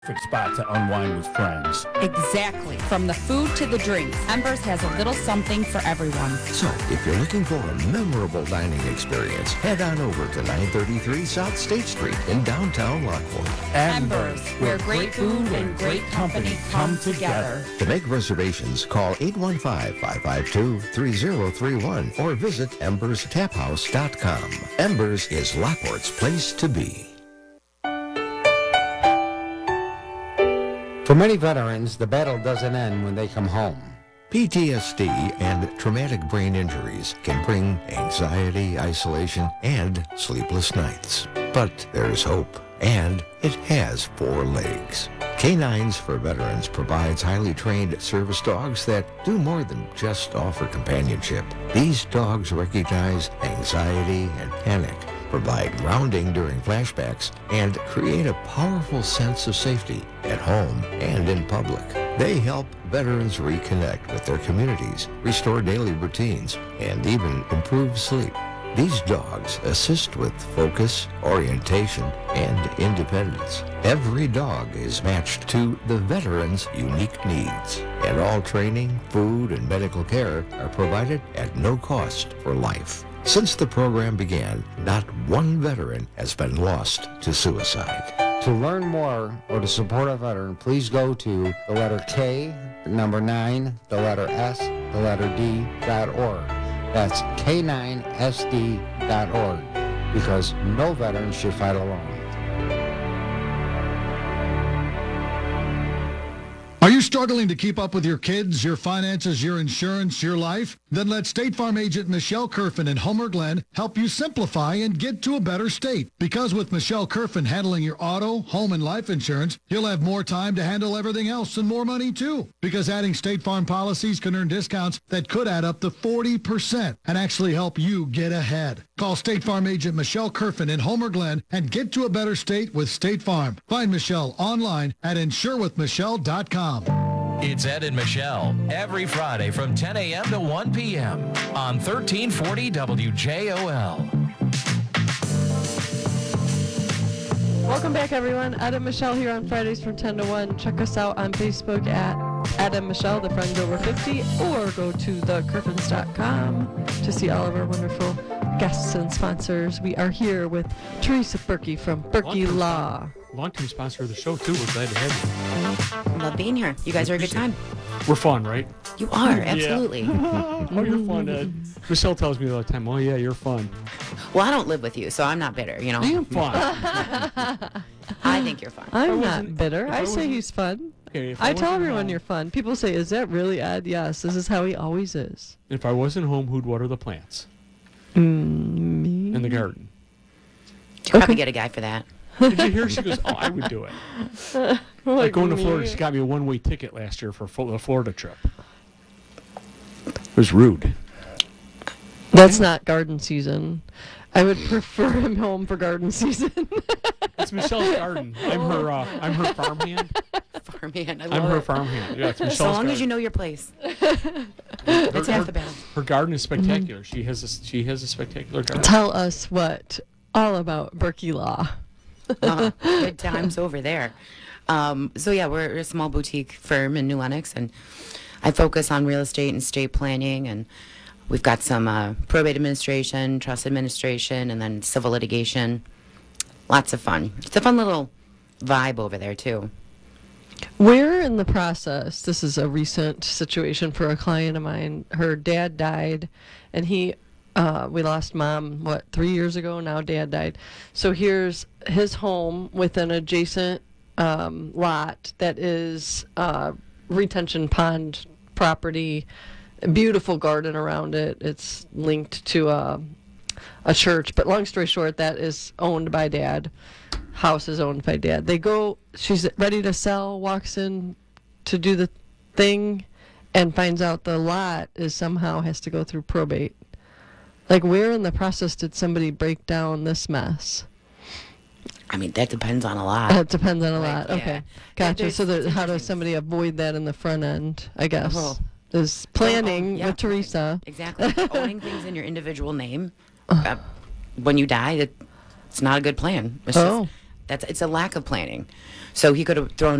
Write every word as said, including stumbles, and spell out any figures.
Perfect spot to unwind with friends. Exactly. From the food to the drinks, Embers has a little something for everyone. So, if you're looking for a memorable dining experience, head on over to nine thirty-three South State Street in downtown Lockport. Embers, where great food and great company come together. To make reservations, call eight one five, five five two, three zero three one or visit embers tap house dot com. Embers is Lockport's place to be. For many veterans, the battle doesn't end when they come home. P T S D and traumatic brain injuries can bring anxiety, isolation, and sleepless nights. But there's hope, and it has four legs. Canines for Veterans provides highly trained service dogs that do more than just offer companionship. These dogs recognize anxiety and panic, provide grounding during flashbacks, and create a powerful sense of safety at home and in public. They help veterans reconnect with their communities, restore daily routines, and even improve sleep. These dogs assist with focus, orientation, and independence. Every dog is matched to the veteran's unique needs, and all training, food, and medical care are provided at no cost for life. Since the program began, not one veteran has been lost to suicide. To learn more or to support a veteran, please go to the letter K, the number nine, the letter S, the letter D dot org. That's K nine S D dot org, because no veteran should fight alone. Are you struggling to keep up with your kids, your finances, your insurance, your life? Then let State Farm agent Michelle Kerfin in Homer Glen help you simplify and get to a better state. Because with Michelle Kerfin handling your auto, home, and life insurance, you'll have more time to handle everything else and more money too. Because adding State Farm policies can earn discounts that could add up to forty percent and actually help you get ahead. Call State Farm agent Michelle Kerfin in Homer Glen and get to a better state with State Farm. Find Michelle online at insure with michelle dot com. It's Ed and Michelle every Friday from ten a.m. to one p.m. on thirteen forty W J O L. Welcome back, everyone. Ed and Michelle here on Fridays from ten to one. Check us out on Facebook at Ed and Michelle, the Friends Over fifty, or go to the kerfins dot com to see all of our wonderful guests and sponsors. We are here with Teresa Berkey from Berkey Long-term Law. Sponsor, long-term sponsor of the show, too. We're glad to have you. Love being here. You guys are a good time. We're fun, right? You are, absolutely. Yeah. Oh, you're fun, Ed. Michelle tells me all the time, oh, yeah, you're fun. Well, I don't live with you, so I'm not bitter, you know? I am fun. I think you're fun. I'm not bitter. I, I say he's fun. Okay, I, I tell everyone home, you're fun. People say, is that really Ed? Yes, this is how he always is. If I wasn't home, who'd water the plants? Mm, me? In the garden. You probably get a guy for that. Did you hear? She goes, oh, I would do it. like, like going to Florida, she got me a one-way ticket last year for the Florida trip. It was rude. That's not garden season. I would prefer him home for garden season. It's Michelle's garden. I'm her. Uh, I'm her farmhand. Farmhand. I love I'm her it. farmhand. Yeah, it's Michelle's So long garden. as you know your place. Her, That's half her, the battle. her garden is spectacular. Mm-hmm. She has a, she has a spectacular garden. Tell us what all about Berkey Law. uh, good times over there. Um, so yeah, we're a small boutique firm in New Lenox, and I focus on real estate and estate planning, and we've got some uh, probate administration, trust administration, and then civil litigation. Lots of fun. It's a fun little vibe over there too. Where in the process, this is a recent situation for a client of mine, her dad died, and he Uh, we lost mom, what, three years ago? Now dad died. So here's his home with an adjacent um, lot that is uh, retention pond property, a beautiful garden around it. It's linked to a, a church. But long story short, that is owned by dad. House is owned by dad. They go, she's ready to sell, walks in to do the thing, and finds out the lot is somehow has to go through probate. Like, where in the process did somebody break down this mess? I mean, that depends on a lot. That depends on a Like, lot. yeah. Okay. Gotcha. There's- So there, how does there's- somebody avoid that in the front end, I guess? Oh. Is planning Oh, oh, yeah. with Teresa. Exactly. Owning things in your individual name uh, when you die, it, it's not a good plan. It's Oh. just, That's it's a lack of planning. So he could have thrown